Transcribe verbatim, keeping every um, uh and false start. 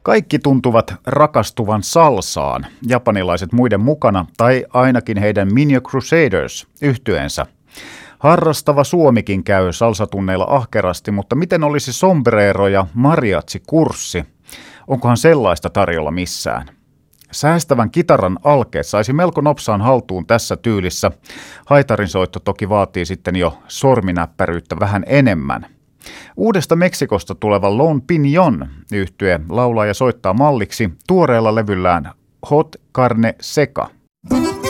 Kaikki tuntuvat rakastuvan salsaan, japanilaiset muiden mukana tai ainakin heidän Minio Crusaders -yhtyeensä. Harrastava Suomikin käy salsatunneilla ahkerasti, mutta miten olisi sombrero- ja mariachi-kurssi? Onkohan sellaista tarjolla missään? Säästävän kitaran alkeet saisi melko nopsaan haltuun tässä tyylissä. Haitarin soitto toki vaatii sitten jo sorminäppäryyttä vähän enemmän. Uudesta Meksikosta tuleva Lone Piñon -yhtye laulaa ja soittaa malliksi tuoreella levyllään Hot Carne Seca.